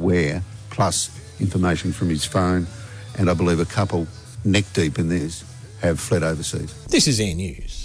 where, plus information from his phone, and I believe a couple neck deep in this have fled overseas. This is Air News.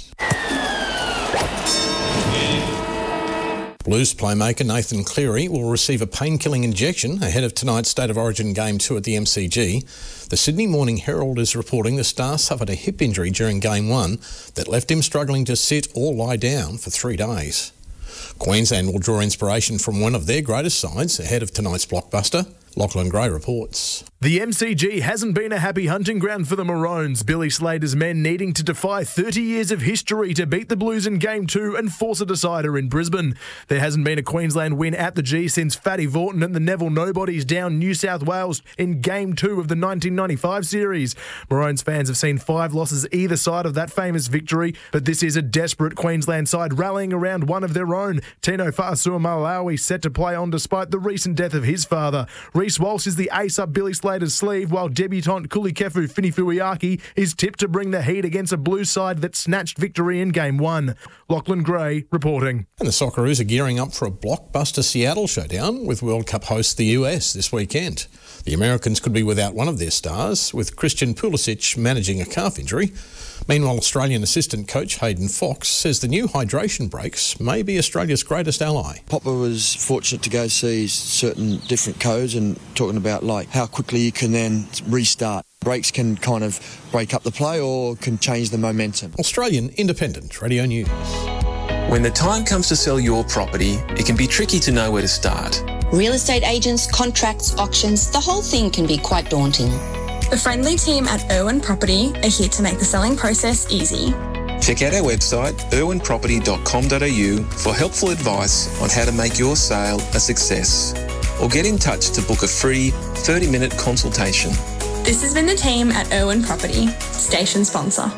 Blues playmaker Nathan Cleary will receive a pain-killing injection ahead of tonight's State of Origin Game 2 at the MCG. The Sydney Morning Herald is reporting the star suffered a hip injury during Game 1 that left him struggling to sit or lie down for 3 days. Queensland will draw inspiration from one of their greatest sides ahead of tonight's blockbuster. Lachlan Gray reports. The MCG hasn't been a happy hunting ground for the Maroons. Billy Slater's men needing to defy 30 years of history to beat the Blues in Game 2 and force a decider in Brisbane. There hasn't been a Queensland win at the G since Fatty Vaughton and the Neville Nobodies down New South Wales in Game 2 of the 1995 series. Maroons fans have seen 5 losses either side of that famous victory, but this is a desperate Queensland side rallying around one of their own. Tino Fa'asuamaleaui set to play on despite the recent death of his father. Reece Walsh is the ace up Billy Slater's sleeve, while debutant Kulikefu Finifuiaki is tipped to bring the heat against a Blues side that snatched victory in Game 1. Lachlan Gray reporting. And the Socceroos are gearing up for a blockbuster Seattle showdown with World Cup host the US this weekend. The Americans could be without one of their stars, with Christian Pulisic managing a calf injury. Meanwhile, Australian assistant coach Hayden Fox says the new hydration breaks may be Australia's greatest ally. Popper was fortunate to go see certain different codes and talking about like how quickly you can then restart. Breaks can kind of break up the play or can change the momentum. Australian Independent Radio News. When the time comes to sell your property, it can be tricky to know where to start. Real estate agents, contracts, auctions, the whole thing can be quite daunting. The friendly team at Irwin Property are here to make the selling process easy. Check out our website, irwinproperty.com.au, for helpful advice on how to make your sale a success. Or get in touch to book a free 30-minute consultation. This has been the team at Irwin Property, station sponsor.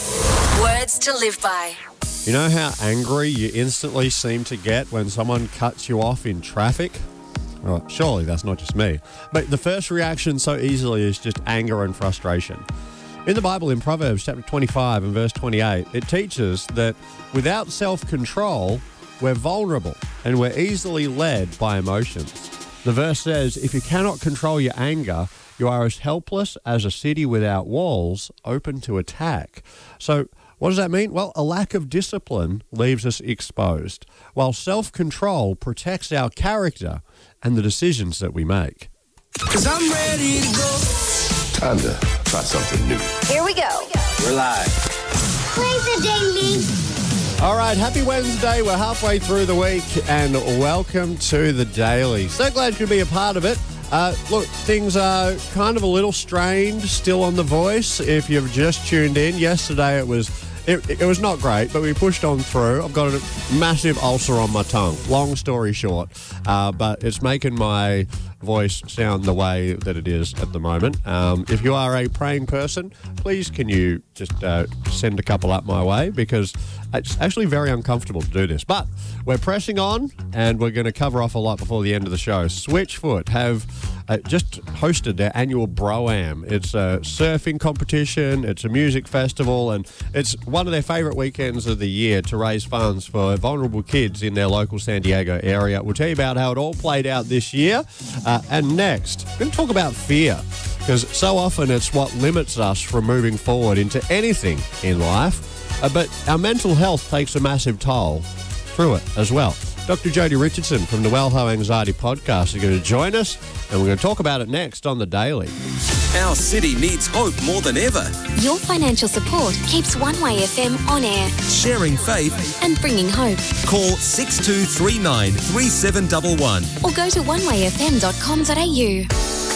Words to live by. You know how angry you instantly seem to get when someone cuts you off in traffic? Well, surely that's not just me. But the first reaction so easily is just anger and frustration. In the Bible, in Proverbs chapter 25 and verse 28, it teaches that without self-control, we're vulnerable and we're easily led by emotions. The verse says, if you cannot control your anger, you are as helpless as a city without walls, open to attack. So what does that mean? Well, a lack of discipline leaves us exposed, while self-control protects our character and the decisions that we make. 'Cause I'm ready to go. Time to try something new. Here we go. We're live. Play the daily. All right, happy Wednesday. We're halfway through the week, and welcome to the Daily. So glad you could be a part of it. Look, things are kind of a little strained still on The Voice. If you've just tuned in, yesterday it was not great, but we pushed on through. I've got a massive ulcer on my tongue, long story short, but it's making my voice sound the way that it is at the moment. If you are a praying person, please can you just send a couple up my way, because it's actually very uncomfortable to do this. But we're pressing on, and we're going to cover off a lot before the end of the show. Switchfoot have just hosted their annual Bro-Am. It's a surfing competition, it's a music festival, and it's one of their favourite weekends of the year to raise funds for vulnerable kids in their local San Diego area. We'll tell you about how it all played out this year. And next, we're going to talk about fear, because so often it's what limits us from moving forward into anything in life. But our mental health takes a massive toll through it as well. Dr. Jodie Richardson from the Wellho Anxiety Podcast is going to join us, and we're going to talk about it next on The Daily. Our city needs hope more than ever. Your financial support keeps One Way FM on air, Sharing faith and bringing hope. Call 6239 3711 Or go to onewayfm.com.au.